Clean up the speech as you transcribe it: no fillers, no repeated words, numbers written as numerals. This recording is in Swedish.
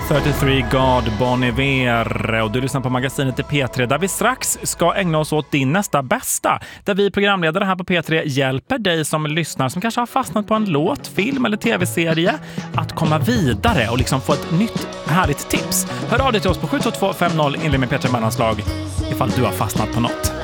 33 God Bon Iver, och du lyssnar på magasinet i P3 där vi strax ska ägna oss åt din nästa bästa. Där vi programledare här på P3 hjälper dig som lyssnar som kanske har fastnat på en låt, film eller tv-serie att komma vidare och liksom få ett nytt härligt tips. Hör av dig till oss på 72250 inled med P3 Bananslag ifall du har fastnat på något.